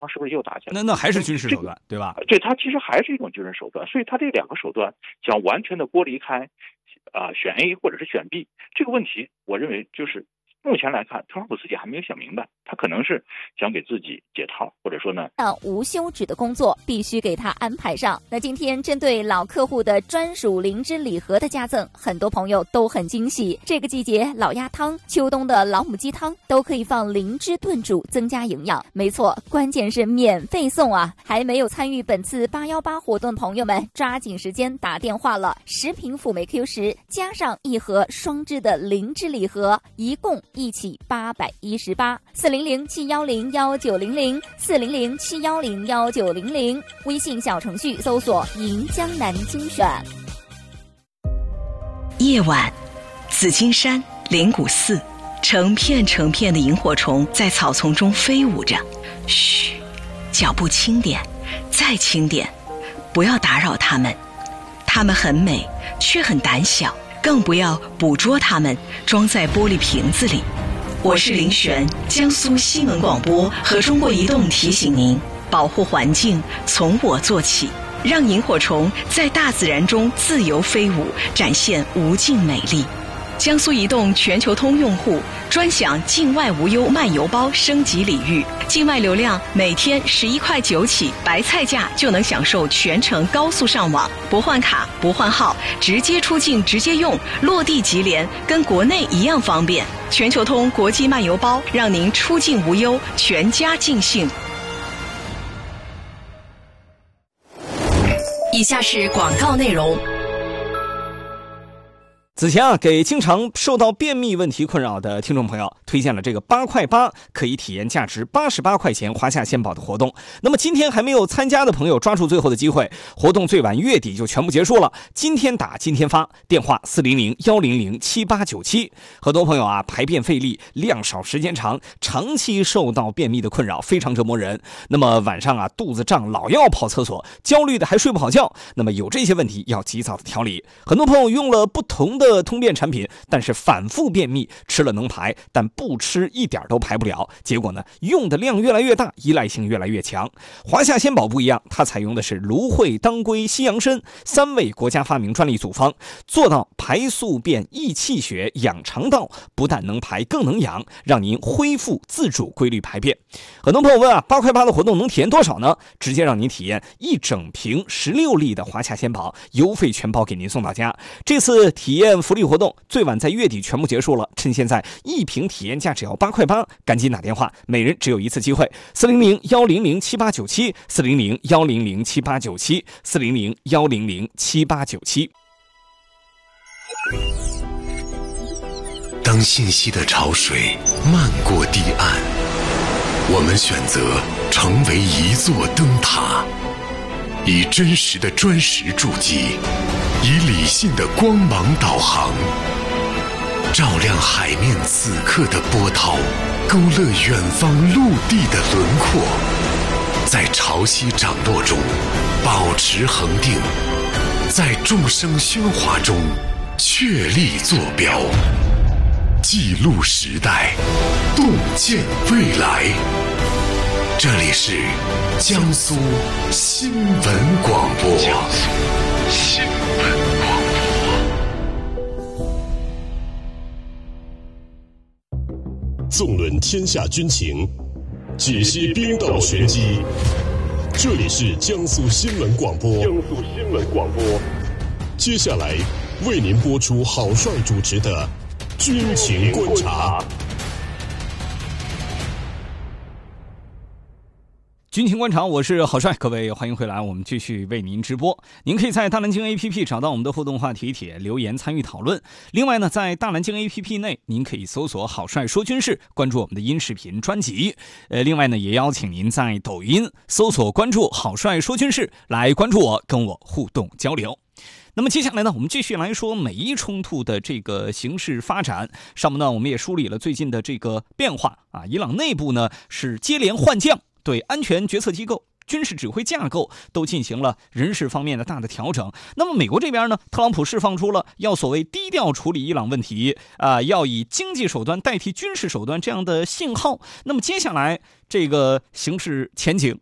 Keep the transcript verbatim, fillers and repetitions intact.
是不是又打起来？ 那那还是军事手段，对吧？ 对，它其实还是一种军事手段，所以它这两个手段想完全的剥离开，啊、呃，选 A 或者是选 B 这个问题，我认为就是目前来看，特朗普自己还没有想明白，他可能是想给自己解套，或者说呢， 那无休止的工作必须给他安排上。那今天针对老客户的专属灵芝礼盒的加赠，很多朋友都很惊喜。这个季节老鸭汤、秋冬的老母鸡汤都可以放灵芝炖煮，增加营养。没错，关键是免费送啊！还没有参与本次八一八活动的朋友们，抓紧时间打电话了。十瓶辅酶 Q 十加上一盒双支的灵芝礼盒，一共一起八百一十八，四零零七幺零幺九零零，四零零七幺零幺九零零，微信小程序搜索“银江南精选”。 夜晚，紫金山、灵谷寺，成片成片的萤火虫在草丛中飞舞着。嘘，脚步轻点，再轻点，不要打扰它们。它们很美，却很胆小，更不要捕捉它们，装在玻璃瓶子里。我是林璇，江苏新闻广播和中国移动提醒您，保护环境从我做起，让萤火虫在大自然中自由飞舞，展现无尽美丽。江苏移动全球通用户专享境外无忧漫游包升级礼遇，境外流量每天十一块九起，白菜价就能享受全程高速上网，不换卡不换号，直接出境直接用，落地即联，跟国内一样方便。全球通国际漫游包，让您出境无忧，全家尽兴。以下是广告内容。 子贤啊，给经常受到便秘问题困扰的听众朋友推荐了这个八块八可以体验价值八十八块钱华夏鲜宝的活动。那么今天还没有参加的朋友，抓住最后的机会，活动最晚月底就全部结束了。今天打今天发，电话四零零幺零零七八九七。很多朋友啊，排便费力，量少时间长，长期受到便秘的困扰，非常折磨人。那么晚上啊，肚子胀，老要跑厕所，焦虑的还睡不好觉。那么有这些问题要及早的调理。很多朋友用了不同的通便产品，但是反复便秘，吃了能排，但不吃一点都排不了，结果呢，用的量越来越大，依赖性越来越强。华夏鲜宝不一样，它采用的是芦荟、当归、西洋参三味国家发明专利组方，做到排宿便、益气血、养肠道，不但能排更能养，让您恢复自主规律排便。很多朋友问啊，八块八的活动能体验多少呢？直接让您体验一整瓶十六粒的华夏鲜宝，邮费全包给您送到家。这次体验福利活动最晚在月底全部结束了，趁现在一瓶体验价只要八块八，赶紧打电话，每人只有一次机会。四零零幺零零七八九七，四零零幺零零七八九七，四零零幺零零七八九七。 当信息的潮水漫过堤岸，我们选择成为一座灯塔，以真实的砖石筑基，以理性的光芒导航，照亮海面此刻的波涛，勾勒远方陆地的轮廓，在潮汐涨落中保持恒定，在众生喧哗中确立坐标，记录时代，洞见未来。这里是江苏新闻广播。江苏新闻广播。纵论天下军情，解析兵道玄机。这里是江苏新闻广播。江苏新闻广播。接下来为您播出郝帅主持的军情观察。 军情观察，我是郝帅，各位欢迎回来，我们继续为您直播。您可以在大南京 A P P 找到我们的互动话题帖，留言参与讨论。另外呢，在大南京 A P P 内，您可以搜索郝帅说军事，关注我们的音视频专辑。呃，另外呢，也邀请您在抖音搜索关注郝帅说军事，来关注我，跟我互动交流。那么接下来呢，我们继续来说美伊冲突的这个形势发展。上面呢，我们也梳理了最近的这个变化啊，伊朗内部呢是接连换将，对安全决策机构军事指挥架构都进行了人事方面的大的调整。那么美国这边呢，特朗普释放出了要所谓低调处理伊朗问题啊、呃，要以经济手段代替军事手段这样的信号。那么接下来这个形势前景